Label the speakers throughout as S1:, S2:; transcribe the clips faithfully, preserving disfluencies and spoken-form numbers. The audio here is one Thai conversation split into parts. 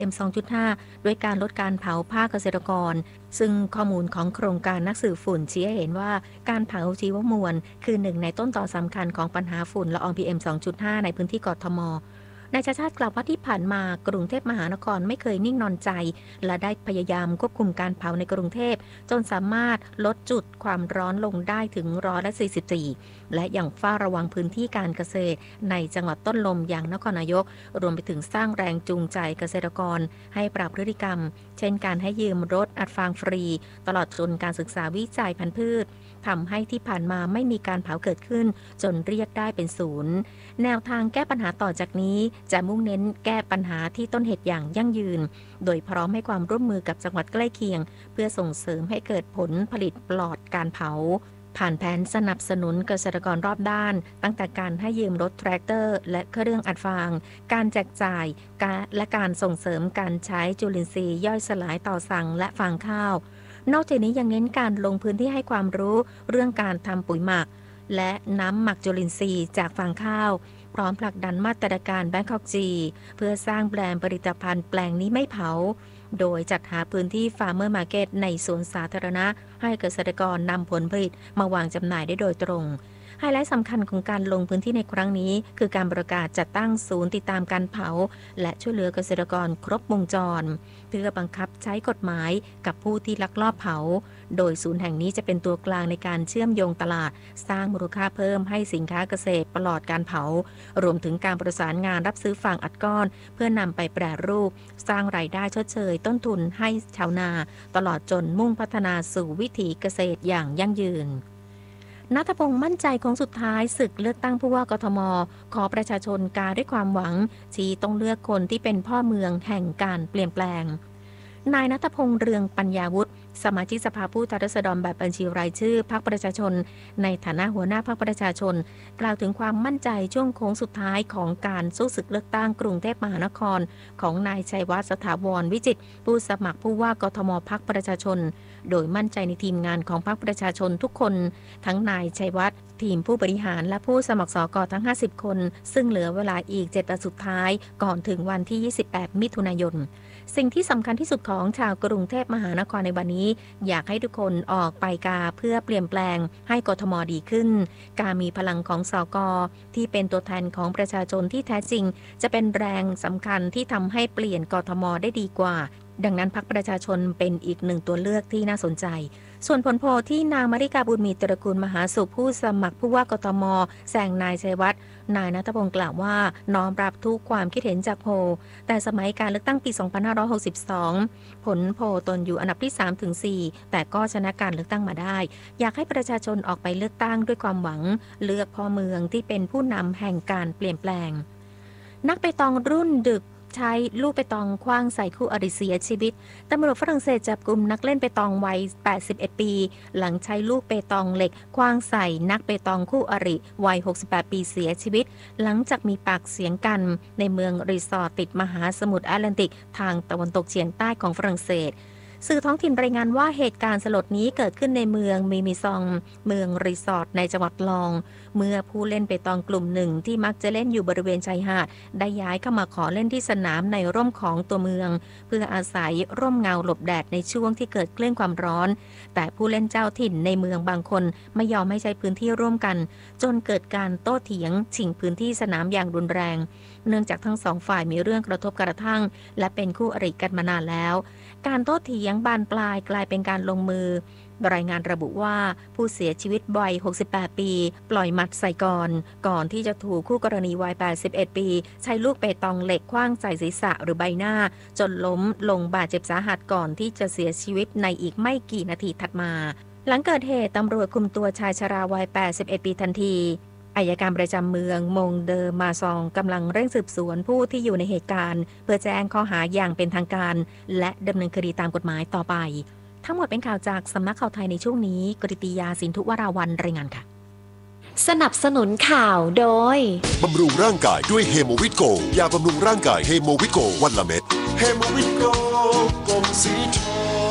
S1: เอ็ม สองจุดห้า ด้วยการลดการเผาภาคเกษตรกรซึ่งข้อมูลของโครงการนักสืบฝุ่นชี้ให้เห็นว่าการเผาชีวมวลคือหนึ่งในต้นต่อสำคัญของปัญหาฝุ่นละออง พี เอ็ม สองจุดห้า ในพื้นที่กทม.นายชาติชาติกล่าวว่าที่ผ่านมากรุงเทพมหานครไม่เคยนิ่งนอนใจและได้พยายามควบคุมการเผาในกรุงเทพจนสามารถลดจุดความร้อนลงได้ถึงร้อยละสี่สิบสี่และยังเฝ้าระวังพื้นที่การเกษตรในจังหวัดต้นลมอย่างนครนายกรวมไปถึงสร้างแรงจูงใจเกษตรกรให้ปรับพฤติกรรมเช่นการให้ยืมรถอัดฟางฟรีตลอดจนการศึกษาวิจัยพันธุ์พืชทำให้ที่ผ่านมาไม่มีการเผาเกิดขึ้นจนเรียกได้เป็นศูนย์แนวทางแก้ปัญหาต่อจากนี้จะมุ่งเน้นแก้ปัญหาที่ต้นเหตุอย่างยั่งยืนโดยพร้อมให้ความร่วมมือกับจังหวัดใกล้เคียงเพื่อส่งเสริมให้เกิดผลผลิตปลอดการเผาผ่านแผนสนับสนุนเกษตรกรรอบด้านตั้งแต่การให้ยืมรถแทรกเตอร์และเครื่องอัดฟางการแจกจ่ายและการส่งเสริมการใช้จุลินทรีย์ย่อยสลายต่อสั่งและฟางข้าวนอกจากนี้ยังเน้นการลงพื้นที่ให้ความรู้เรื่องการทำปุ๋ยหมักและน้ำหมักจุลินทรีย์จากฟางข้าวพร้อมผลักดันมาตรการ Bangkok G เพื่อสร้างแบรนด์ผลิตภัณฑ์แปลงนี้ไม่เผาโดยจัดหาพื้นที่ Farmer Market ในสวนสาธารณะให้เกษตรกรนำผลผลิตมาวางจำหน่ายได้โดยตรงไฮไลท์สำคัญของการลงพื้นที่ในครั้งนี้คือการประกาศจัดตั้งศูนย์ติดตามการเผาและช่วยเหลือเกษตรกรครบวงจรเพื่อบังคับใช้กฎหมายกับผู้ที่ลักลอบเผาโดยศูนย์แห่งนี้จะเป็นตัวกลางในการเชื่อมโยงตลาดสร้างมูลค่าเพิ่มให้สินค้าเกษตรปลอดการเผารวมถึงการประสานงานรับซื้อฟางอัดก้อนเพื่อนำไปแปรรูปสร้างรายได้ชดเชยต้นทุนให้ชาวนาตลอดจนมุ่งพัฒนาสู่วิถีเกษตรอย่างยั่งยืนณัฐพงษ์มั่นใจของสุดท้ายศึกเลือกตั้งผู้ว่ากทมขอประชาชนกาด้วยความหวังชี้ต้องเลือกคนที่เป็นพ่อเมืองแห่งการเปลี่ยนแปลงนายณัฐพงษ์เรืองปัญญาวุฒิสมาชิกสภาผู้แทนราษฎรแบบบัญชีรายชื่อพรรคประชาชนในฐานะหัวหน้าพรรคประชาชนกล่าวถึงความมั่นใจช่วงโค้งสุดท้ายของการสู้ศึกเลือกตั้งกรุงเทพมหานครของนายชัยวัฒน์สถาวรวิจิตรผู้สมัครผู้ว่ากทมพรรคประชาชนโดยมั่นใจในทีมงานของพรรคประชาชนทุกคนทั้งนายชัยวัฒน์ทีมผู้บริหารและผู้สมัครสกทั้งห้าสิบคนซึ่งเหลือเวลาอีกเจ็ดวันสุดท้ายก่อนถึงวันที่ยี่สิบแปดมิถุนายนสิ่งที่สำคัญที่สุดของชาวกรุงเทพมหานครในวันนี้อยากให้ทุกคนออกไปกาเพื่อเปลี่ยนแปลงให้กทมดีขึ้นการมีพลังของสกที่เป็นตัวแทนของประชาชนที่แท้จริงจะเป็นแรงสำคัญที่ทำให้เปลี่ยนกทมได้ดีกว่าดังนั้นพรรคประชาชนเป็นอีกหนึ่งตัวเลือกที่น่าสนใจส่วนผลโพลที่นางมาริกาบุญมีตระกูลมหาสุขผู้สมัครผู้ว่ากทมแซงนายชัยวัฒน์นายณัฐพงษ์กล่าวว่าน้อมรับทุกความคิดเห็นจากโพลแต่สมัยการเลือกตั้งปีสองพันห้าร้อยหกสิบสองผลโพลตนอยู่อันดับที่ สามถึงสี่ แต่ก็ชนะการเลือกตั้งมาได้อยากให้ประชาชนออกไปเลือกตั้งด้วยความหวังเลือกพ่อเมืองที่เป็นผู้นำแห่งการเปลี่ยนแปลงนักเปตองรุ่นดึกใช้ลูกเปตองคว้างใส่คู่อริเสียชีวิตตำรวจฝรั่งเศสจับกุมนักเล่นเปตองวัยแปดสิบเอ็ดปีหลังใช้ลูกเปตองเหล็กคว้างใส่นักเปตองคู่อริวัยหกสิบแปดปีเสียชีวิตหลังจากมีปากเสียงกันในเมืองรีสอร์ทติดมหาสมุทรแอตแลนติกทางตะวันตกเฉียงใต้ของฝรั่งเศสสื่อท้องถิ่นรายงานว่าเหตุการณ์สลดนี้เกิดขึ้นในเมืองมิมิซองเมืองรีสอร์ทในจังหวัดลองเมื่อผู้เล่นเปตองกลุ่มหนึ่งที่มักจะเล่นอยู่บริเวณชายหาดได้ย้ายเข้ามาขอเล่นที่สนามในร่มของตัวเมืองเพื่ออาศัยร่มเงาหลบแดดในช่วงที่เกิดคลื่นความร้อนแต่ผู้เล่นเจ้าถิ่นในเมืองบางคนไม่ยอมให้ใช้พื้นที่ร่วมกันจนเกิดการโต้เถียงชิงพื้นที่สนามอย่างรุนแรงเนื่องจากทั้งสองฝ่ายมีเรื่องกระทบกระทั่งและเป็นคู่อริกันมานานแล้วการโต้เถียงบานปลายกลายเป็นการลงมือรายงานระบุว่าผู้เสียชีวิตวัยหกสิบแปดปีปล่อยหมัดใส่ก่อนก่อนที่จะถูกคู่กรณีวัยแปดสิบเอ็ดปีใช้ลูกเปตองเหล็กขว้างใส่ศีรษะหรือใบหน้าจนล้มลงบาดเจ็บสาหัสก่อนที่จะเสียชีวิตในอีกไม่กี่นาทีถัดมาหลังเกิดเหตุตำรวจคุมตัวชายชราวัยแปดสิบเอ็ดปีทันทีอัยการประจำเมืองมงเดอมาซองกำลังเร่งสืบสวนผู้ที่อยู่ในเหตุการณ์เพื่อแจ้งข้อหาอย่างเป็นทางการและดำเนินคดีตามกฎหมายต่อไปทั้งหมดเป็นข่าวจากสำนักข่าวไทยในช่วงนี้กฤติยาสินธุวราวัลย์รายงานค่ะ
S2: สนับสนุนข่าวโดย
S3: บำรุงร่างกายด้วยเฮโมวิตโกยาบำรุงร่างกายเฮโมวิตโกวันละเม็ดเฮโมวิตโกกลมสีทอง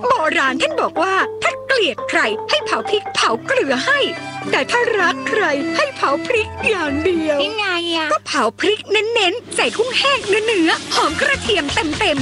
S4: โบราณท่านบอกว่าถ้าเกลียดใครให้เผาพริกเผาเกลือให้แต่ถ้ารักใครให้เผาพริกอย่างเดียว
S2: ยังไงอะ
S4: ก็เผาพริกเน้นๆใส่กุ้งแห้งเนื้อๆหอมกระเทียมเต็มๆ